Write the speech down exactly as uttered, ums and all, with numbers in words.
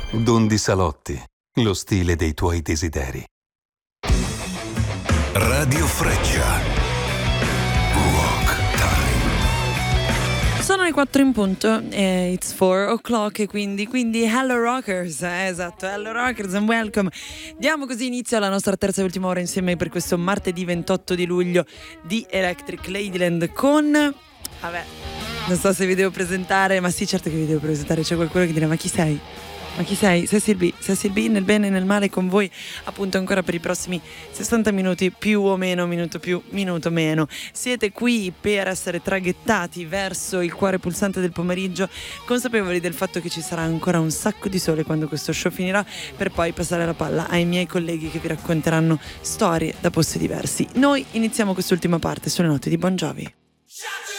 Dondi Salotti, lo stile dei tuoi desideri. Radio Freccia. Sono le quattro in punto, eh, it's four o'clock e quindi, quindi hello rockers, eh, esatto, hello rockers and welcome. Diamo così inizio alla nostra terza e ultima ora insieme per questo martedì ventotto di luglio di Electric Ladyland con, vabbè, non so se vi devo presentare, ma sì, certo che vi devo presentare, c'è qualcuno che dirà ma chi sei? Ma chi sei? Cecil B, Cecil B nel bene e nel male con voi appunto ancora per i prossimi sessanta minuti più o meno, minuto più, minuto meno. Siete qui per essere traghettati verso il cuore pulsante del pomeriggio, consapevoli del fatto che ci sarà ancora un sacco di sole quando questo show finirà, per poi passare la palla ai miei colleghi che vi racconteranno storie da posti diversi. Noi iniziamo quest'ultima parte sulle note di Bon Jovi.